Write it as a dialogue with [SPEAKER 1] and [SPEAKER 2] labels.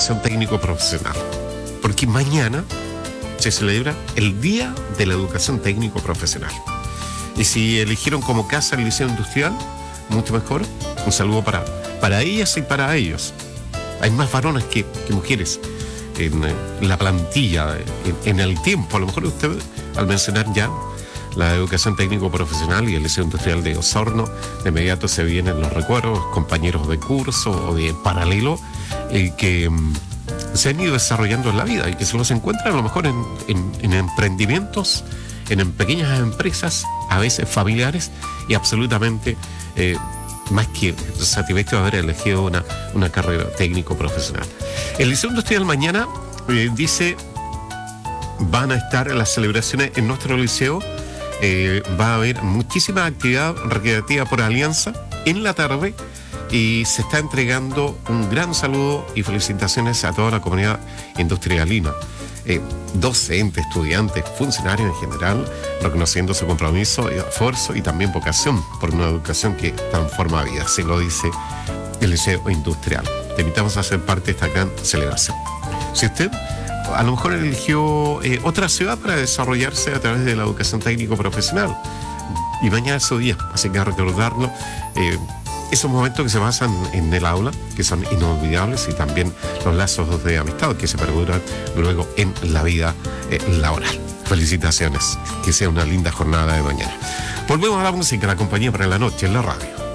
[SPEAKER 1] educación técnico profesional, porque mañana se celebra el Día de la Educación Técnico Profesional. Y si eligieron como casa el Liceo Industrial, mucho mejor. Un saludo para ellas y para ellos. Hay más varones que mujeres en la plantilla, en el tiempo. A lo mejor usted, al mencionar ya la educación técnico profesional y el Liceo Industrial de Osorno, de inmediato se vienen los recuerdos, compañeros de curso o de paralelo que se han ido desarrollando en la vida y que se los encuentran a lo mejor en emprendimientos, en pequeñas empresas, a veces familiares, y absolutamente más que satisfecho de haber elegido una carrera técnico profesional. El Liceo Industrial mañana dice, van a estar las celebraciones en nuestro liceo. Va a haber muchísima actividad recreativa por alianza en la tarde y se está entregando un gran saludo y felicitaciones a toda la comunidad industrialina, docentes, estudiantes, funcionarios en general, reconociendo su compromiso, esfuerzo y también vocación por una educación que transforma vidas. Se lo dice el Liceo Industrial. Te invitamos a ser parte de esta gran celebración. Si usted a lo mejor eligió otra ciudad para desarrollarse a través de la educación técnico profesional, y mañana es su día, así que a recordarlo, esos momentos que se basan en el aula, que son inolvidables, y también los lazos de amistad que se perduran luego en la vida laboral. Felicitaciones, que sea una linda jornada de mañana. Volvemos a la música, la compañía para la noche en la radio.